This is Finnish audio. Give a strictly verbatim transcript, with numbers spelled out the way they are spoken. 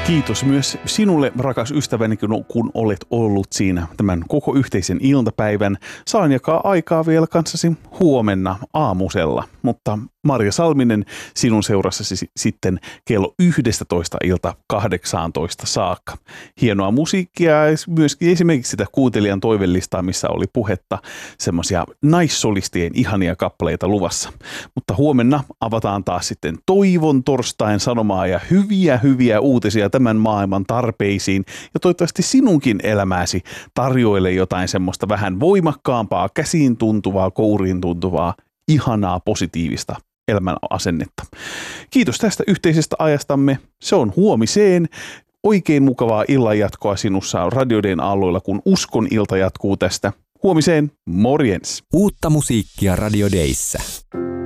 Kiitos myös sinulle, rakas ystäväni, kun olet ollut siinä tämän koko yhteisen iltapäivän. Saan jakaa aikaa vielä kanssasi huomenna aamusella, mutta Marja Salminen sinun seurassasi sitten kello yksitoista ilta kahdeksantoista saakka. Hienoa musiikkia, myöskin esimerkiksi sitä kuuntelijan toivelistaa, missä oli puhetta semmoisia naissolistien ihania kappaleita luvassa. Mutta huomenna avataan taas sitten Toivon torstain sanomaa ja hyviä hyviä uutisia tämän maailman tarpeisiin ja toivottavasti sinunkin elämääsi tarjoile jotain semmoista vähän voimakkaampaa, käsiin tuntuvaa, kouriin tuntuvaa, ihanaa, positiivista elämän asennetta. Kiitos tästä yhteisestä ajastamme. Se on huomiseen. Oikein mukavaa illanjatkoa sinussa Radio Dayn aalloilla, kun Uskon ilta jatkuu tästä. Huomiseen, morjens! Uutta musiikkia Radio Dayssä.